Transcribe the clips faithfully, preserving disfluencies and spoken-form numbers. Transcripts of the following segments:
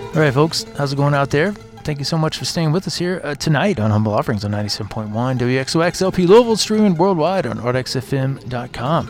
All right, folks, how's it going out there? Thank you so much for staying with us here uh, tonight on Humble Offerings on ninety-seven point one W X O X L P Louisville, streaming worldwide on R X F M dot com.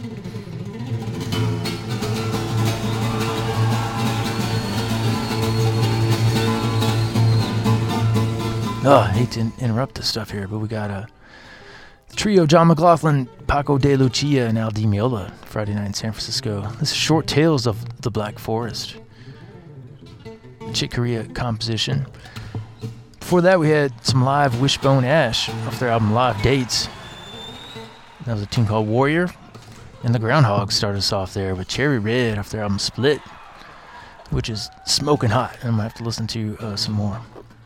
Oh, I hate to interrupt this stuff here, but we got uh, the trio John McLaughlin, Paco de Lucia, and Al Di Meola Friday night in San Francisco. This is Short Tales of the Black Forest, Chick Corea composition. Before that, we had some live Wishbone Ash off their album Live Dates. That was a tune called Warrior. And the Groundhogs started us off there with Cherry Red off their album Split, which is smoking hot. I'm going to have to listen to uh, some more.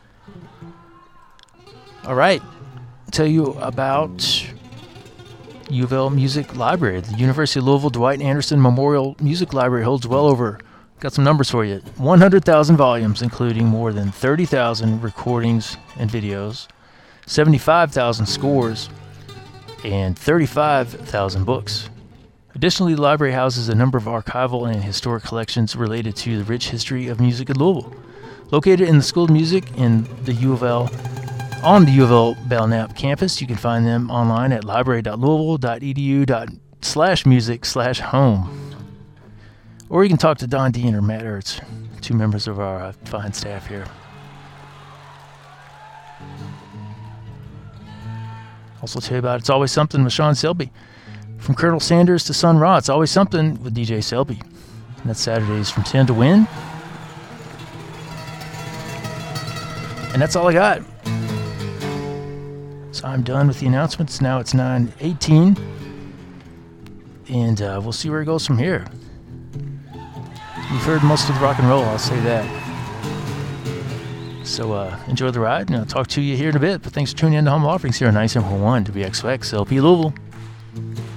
All right, I'll tell you about U of L Music Library. The University of Louisville Dwight Anderson Memorial Music Library holds well over, got some numbers for you, one hundred thousand volumes, including more than thirty thousand recordings and videos, seventy-five thousand scores, and thirty-five thousand books. Additionally, the library houses a number of archival and historic collections related to the rich history of music in Louisville. Located in the School of Music in the U of L, on the U of L Belknap campus, you can find them online at library dot louisville dot e d u slash music slash home. Or you can talk to Don Dean or Matt Ertz, two members of our uh, fine staff here. Also tell you about It's Always Something with Sean Selby. From Colonel Sanders to Sun Ra, It's Always Something with D J Selby. And that's Saturdays from ten to win. And that's all I got. So I'm done with the announcements. Now it's nine eighteen. And uh, we'll see where it goes from here. We've heard most of the rock and roll, I'll say that. So uh, enjoy the ride, and I'll talk to you here in a bit. But thanks for tuning in to Humble Offerings here on ninety-seven point one W X O X L P Louisville.